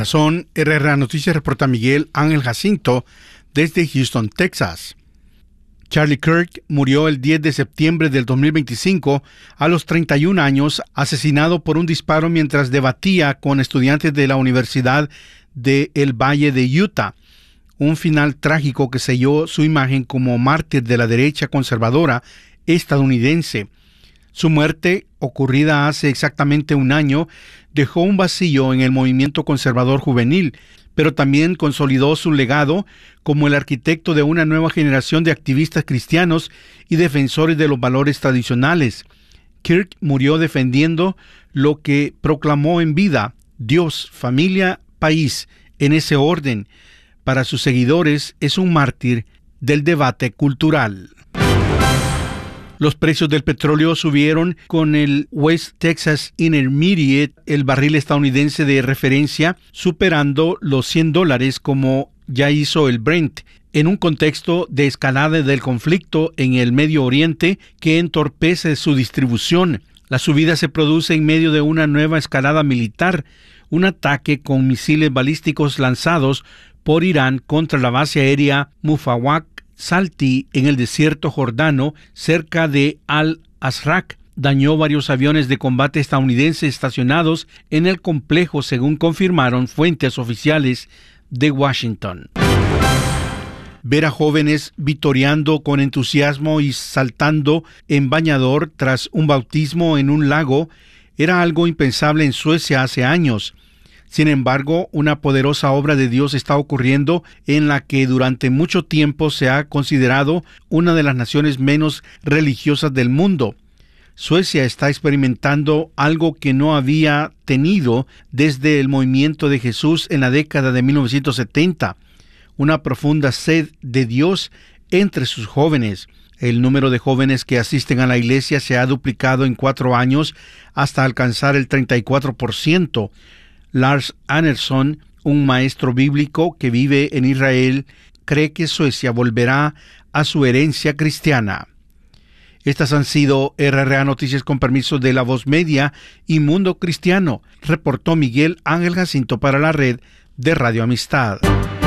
Estas son RRA Noticias, reporta Miguel Ángel Jacinto desde Houston, Texas. Charlie Kirk murió el 10 de septiembre del 2025 a los 31 años, asesinado por un disparo mientras debatía con estudiantes de la Universidad de El Valle de Utah. Un final trágico que selló su imagen como mártir de la derecha conservadora estadounidense. Su muerte, ocurrida hace exactamente un año, dejó un vacío en el movimiento conservador juvenil, pero también consolidó su legado como el arquitecto de una nueva generación de activistas cristianos y defensores de los valores tradicionales. Kirk murió defendiendo lo que proclamó en vida: Dios, familia, país, en ese orden. Para sus seguidores es un mártir del debate cultural. Los precios del petróleo subieron con el West Texas Intermediate, el barril estadounidense de referencia, superando los $100 como ya hizo el Brent, en un contexto de escalada del conflicto en el Medio Oriente que entorpece su distribución. La subida se produce en medio de una nueva escalada militar, un ataque con misiles balísticos lanzados por Irán contra la base aérea Mufawaq Salti en el desierto jordano cerca de Al-Azraq. Dañó varios aviones de combate estadounidenses estacionados en el complejo, según confirmaron fuentes oficiales de Washington. Ver a jóvenes vitoreando con entusiasmo y saltando en bañador tras un bautismo en un lago era algo impensable en Suecia hace años. Sin embargo, una poderosa obra de Dios está ocurriendo en la que durante mucho tiempo se ha considerado una de las naciones menos religiosas del mundo. Suecia está experimentando algo que no había tenido desde el movimiento de Jesús en la década de 1970, una profunda sed de Dios entre sus jóvenes. El número de jóvenes que asisten a la iglesia se ha duplicado en 4 años hasta alcanzar el 34%. Lars Anderson, un maestro bíblico que vive en Israel, cree que Suecia volverá a su herencia cristiana. Estas han sido RRA Noticias con permiso de La Voz Media y Mundo Cristiano, reportó Miguel Ángel Jacinto para la red de Radio Amistad.